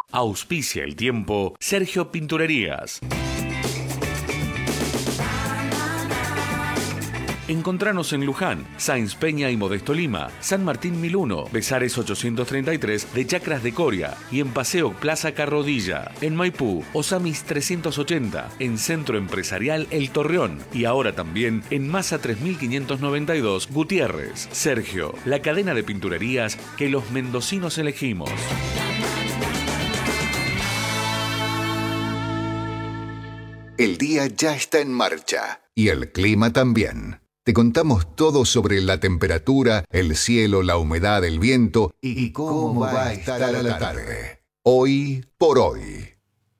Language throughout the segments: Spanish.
Auspicia el tiempo Sergio Pinturerías. Encontranos en Luján, Sáenz Peña y Modesto Lima, San Martín 1001, Besares 833 de Chacras de Coria y en Paseo Plaza Carrodilla, en Maipú, Osamis 380, en Centro Empresarial El Torreón y ahora también en Masa 3592 Gutiérrez. Sergio, la cadena de pinturerías que los mendocinos elegimos. El día ya está en marcha y el clima también. Te contamos todo sobre la temperatura, el cielo, la humedad, el viento y cómo va a estar a la tarde. Hoy por hoy.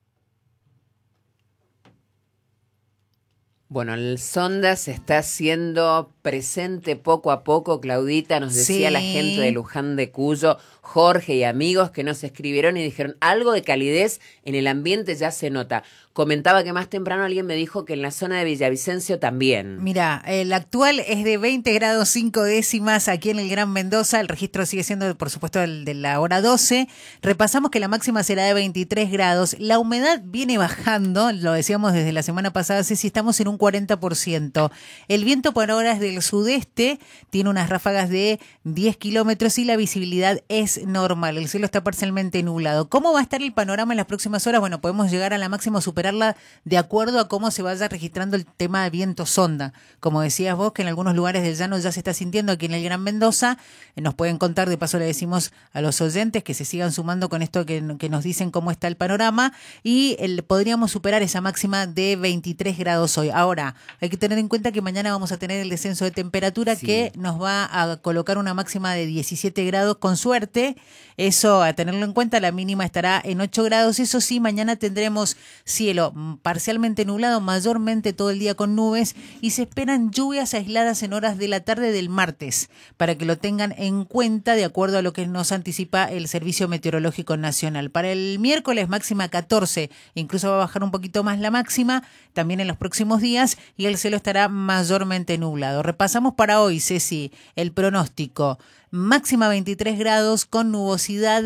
Bueno, el Sonda se está haciendo presente poco a poco, Claudita, nos decía la gente de Luján de Cuyo, Jorge y amigos que nos escribieron y dijeron algo de calidez en el ambiente ya se nota. Comentaba que más temprano alguien me dijo que en la zona de Villavicencio también. Mira, el actual es de 20 grados 5 décimas aquí en el Gran Mendoza. El registro sigue siendo, por supuesto, el de la hora 12. Repasamos que la máxima será de 23 grados. La humedad viene bajando, lo decíamos desde la semana pasada, Ceci, estamos en un 40%. El viento por ahora es del sudeste, tiene unas ráfagas de 10 kilómetros y la visibilidad es normal. El cielo está parcialmente nublado. ¿Cómo va a estar el panorama en las próximas horas? Bueno, podemos llegar a la máxima superarla de acuerdo a cómo se vaya registrando el tema de viento sonda. Como decías vos, que en algunos lugares del llano ya se está sintiendo aquí en el Gran Mendoza. Nos pueden contar, de paso le decimos a los oyentes que se sigan sumando con esto que nos dicen cómo está el panorama y podríamos superar esa máxima de 23 grados hoy. Ahora, hay que tener en cuenta que mañana vamos a tener el descenso de temperatura que nos va a colocar una máxima de 17 grados con suerte. Eso a tenerlo en cuenta, la mínima estará en 8 grados. Eso sí, mañana tendremos cielo parcialmente nublado, mayormente todo el día con nubes y se esperan lluvias aisladas en horas de la tarde del martes, para que lo tengan en cuenta de acuerdo a lo que nos anticipa el Servicio Meteorológico Nacional. Para el miércoles máxima 14, incluso va a bajar un poquito más la máxima, también en los próximos días, y el cielo estará mayormente nublado. Repasamos para hoy, Ceci, el pronóstico. Máxima 23 grados con nubosidad,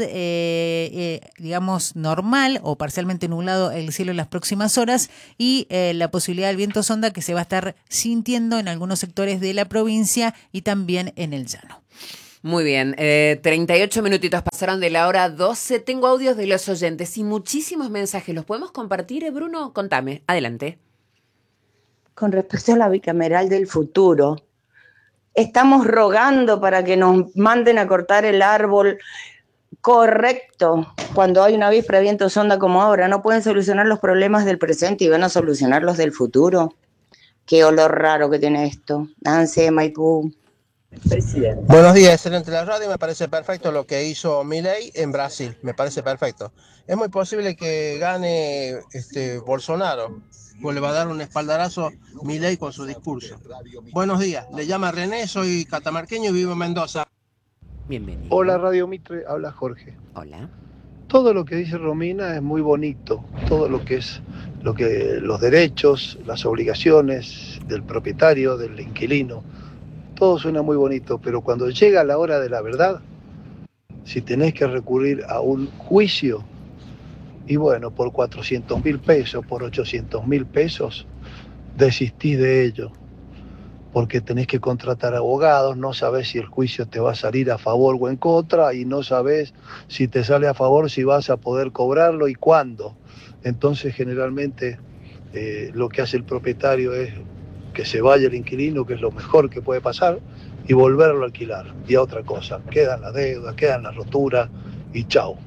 digamos, normal o parcialmente nublado el cielo en las próximas horas y la posibilidad del viento sonda que se va a estar sintiendo en algunos sectores de la provincia y también en el llano. Muy bien, 38 minutitos pasaron de la hora 12. Tengo audios de los oyentes y muchísimos mensajes. ¿Los podemos compartir, Bruno? Contame, adelante. Con respecto a la bicameral del futuro, estamos rogando para que nos manden a cortar el árbol correcto cuando hay una víspera de viento sonda como ahora. No pueden solucionar los problemas del presente y van a solucionar los del futuro. Qué olor raro que tiene esto. Nancy, Maipú. Presidente. Buenos días, excelente la radio. Me parece perfecto lo que hizo Milei en Brasil. Me parece perfecto. Es muy posible que gane Bolsonaro, pues le va a dar un espaldarazo Milei con su discurso. Buenos días, le llama René, soy catamarqueño y vivo en Mendoza. Bienvenido. Hola Radio Mitre, habla Jorge. Hola. Todo lo que dice Romina es muy bonito, todo lo que es los derechos, las obligaciones del propietario, del inquilino, todo suena muy bonito, pero cuando llega la hora de la verdad, si tenés que recurrir a un juicio, y bueno, por 400.000 pesos, por 800.000 pesos, desistís de ello, porque tenés que contratar abogados, no sabés si el juicio te va a salir a favor o en contra, y no sabés si te sale a favor, si vas a poder cobrarlo y cuándo. Entonces, generalmente, lo que hace el propietario es que se vaya el inquilino, que es lo mejor que puede pasar, y volverlo a alquilar. Y a otra cosa, quedan las deudas, quedan las roturas, y chau.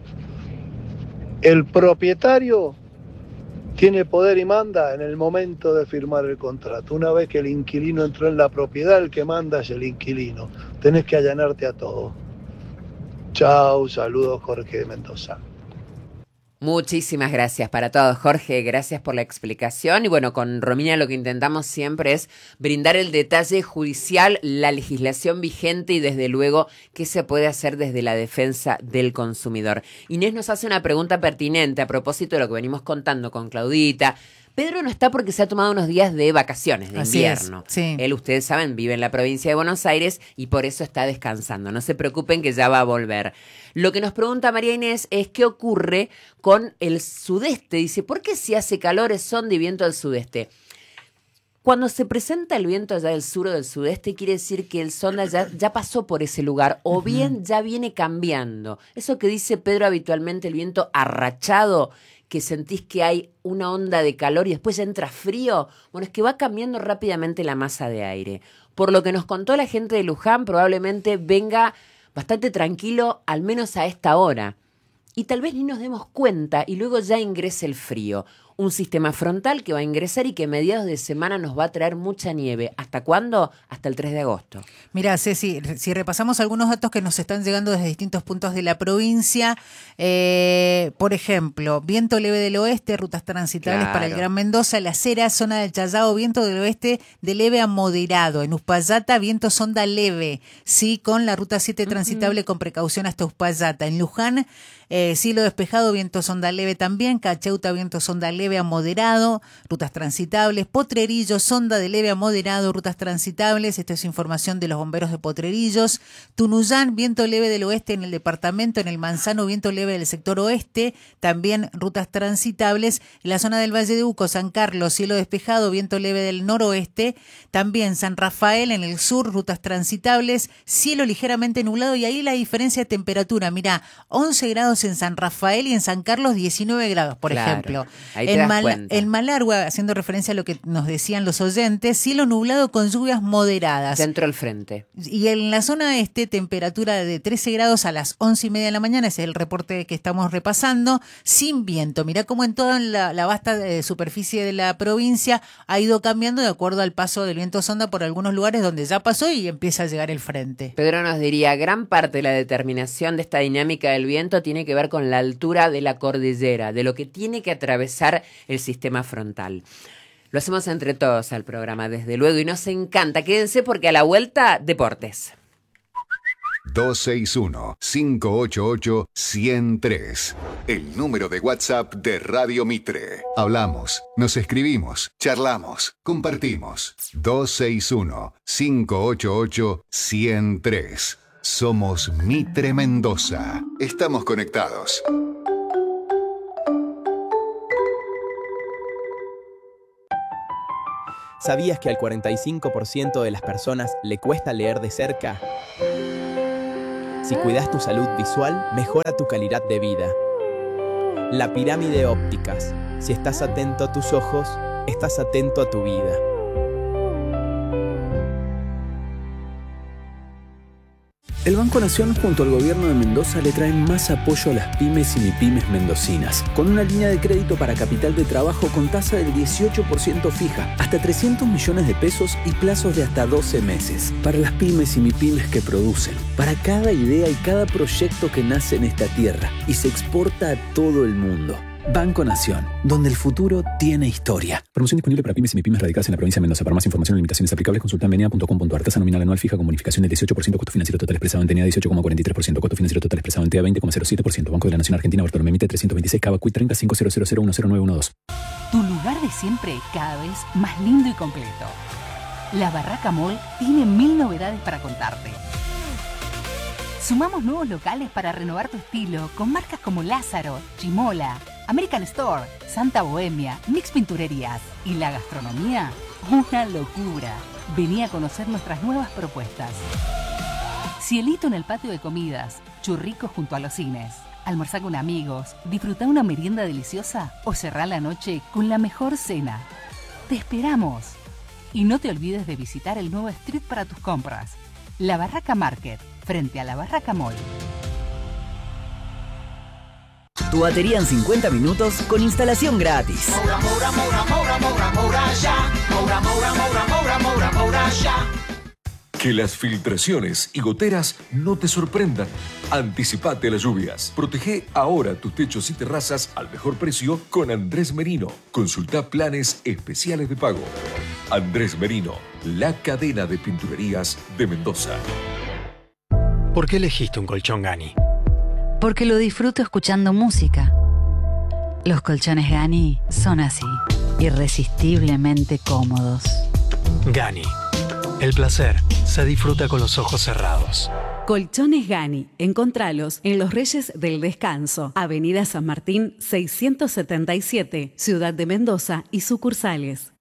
El propietario tiene poder y manda en el momento de firmar el contrato. Una vez que el inquilino entró en la propiedad, el que manda es el inquilino. Tenés que allanarte a todo. Chau, saludos, Jorge de Mendoza. Muchísimas gracias para todos, Jorge, gracias por la explicación. Y bueno, con Romina lo que intentamos siempre es brindar el detalle judicial, la legislación vigente y desde luego qué se puede hacer desde la defensa del consumidor. Inés nos hace una pregunta pertinente a propósito de lo que venimos contando con Claudita. Pedro no está porque se ha tomado unos días de vacaciones, de Así invierno. es, sí. Él, ustedes saben, vive en la provincia de Buenos Aires y por eso está descansando. No se preocupen que ya va a volver. Lo que nos pregunta María Inés es qué ocurre con el sudeste. Dice, ¿por qué si hace calor es onda y viento del sudeste? Cuando se presenta el viento allá del sur o del sudeste, quiere decir que el sonda ya pasó por ese lugar o bien ya viene cambiando. Eso que dice Pedro habitualmente, el viento arrachado, que sentís que hay una onda de calor y después entra frío, bueno, es que va cambiando rápidamente la masa de aire. Por lo que nos contó la gente de Luján, probablemente venga bastante tranquilo, al menos a esta hora. Y tal vez ni nos demos cuenta y luego ya ingrese el frío. Un sistema frontal que va a ingresar y que a mediados de semana nos va a traer mucha nieve. ¿Hasta cuándo? Hasta el 3 de agosto. Mira, Ceci, si repasamos algunos datos que nos están llegando desde distintos puntos de la provincia, por ejemplo, viento leve del oeste, rutas transitables para el Gran Mendoza, La Cera, zona del Chayao, viento del oeste de leve a moderado. En Uspallata, viento sonda leve, sí, con la ruta 7 transitable con precaución hasta Uspallata. En Luján, cielo despejado, viento sonda leve también. Cacheuta, viento sonda leve a moderado, rutas transitables. Potrerillos, sonda de leve a moderado, rutas transitables. Esto es información de los bomberos de Potrerillos. Tunuyán, viento leve del oeste en el departamento. En el Manzano, viento leve del sector oeste, también rutas transitables. En la zona del Valle de Uco, San Carlos, cielo despejado, viento leve del noroeste. También San Rafael en el sur, rutas transitables. Cielo ligeramente nublado y ahí la diferencia de temperatura. Mirá, 11 grados en San Rafael y en San Carlos 19 grados, por ejemplo. Ahí en Malargüe, haciendo referencia a lo que nos decían los oyentes, cielo nublado con lluvias moderadas. Dentro del frente. Y en la zona este, temperatura de 13 grados a las 11:30 de la mañana, ese es el reporte que estamos repasando, sin viento. Mirá cómo en toda la vasta superficie de la provincia ha ido cambiando de acuerdo al paso del viento sonda por algunos lugares donde ya pasó y empieza a llegar el frente. Pedro nos diría, gran parte de la determinación de esta dinámica del viento tiene que ver con la altura de la cordillera, de lo que tiene que atravesar el sistema frontal. Lo hacemos entre todos al programa, desde luego, y nos encanta. Quédense porque a la vuelta, deportes. 261-588-103. El número de WhatsApp de Radio Mitre. Hablamos, nos escribimos, charlamos, compartimos. 261-588-103. Somos Mitre Mendoza. Estamos conectados. ¿Sabías que al 45% de las personas le cuesta leer de cerca? Si cuidas tu salud visual, mejora tu calidad de vida. La Pirámide Ópticas. Si estás atento a tus ojos, estás atento a tu vida. El Banco Nación junto al Gobierno de Mendoza le traen más apoyo a las pymes y mipymes mendocinas, con una línea de crédito para capital de trabajo con tasa del 18% fija, hasta 300 millones de pesos y plazos de hasta 12 meses. Para las pymes y mipymes que producen, para cada idea y cada proyecto que nace en esta tierra y se exporta a todo el mundo. Banco Nación, donde el futuro tiene historia. Promoción disponible para pymes y mipymes radicadas en la provincia de Mendoza. Para más información o limitaciones aplicables, consulta en menea.com.ar. Tasa nominal anual fija con bonificación del 18%, costo financiero total expresado en TENEA 18,43%, costo financiero total expresado en TEA 20,07%. Banco de la Nación Argentina, Bartolomé Mitre 326, Cava Cuit 30 500010912. Tu lugar de siempre cada vez más lindo y completo. La Barraca Mall tiene 1000 novedades para contarte. Sumamos nuevos locales para renovar tu estilo con marcas como Lázaro, Chimola, American Store, Santa Bohemia, Mix Pinturerías y la gastronomía, una locura. Vení a conocer nuestras nuevas propuestas. Cielito en el patio de comidas, churricos junto a los cines, almorzar con amigos, disfrutar una merienda deliciosa o cerrar la noche con la mejor cena. ¡Te esperamos! Y no te olvides de visitar el nuevo street para tus compras, La Barraca Market, frente a la Barraca Mall. Tu batería en 50 minutos con instalación gratis. Que las filtraciones y goteras no te sorprendan. Anticipate a las lluvias. Protege ahora tus techos y terrazas al mejor precio con Andrés Merino. Consulta planes especiales de pago. Andrés Merino, la cadena de pinturerías de Mendoza. ¿Por qué elegiste un colchón Gani? Porque lo disfruto escuchando música. Los colchones Gani son así. irresistiblemente cómodos. Gani. El placer se disfruta con los ojos cerrados. Colchones Gani. Encontralos en Los Reyes del Descanso, Avenida San Martín 677, Ciudad de Mendoza y sucursales.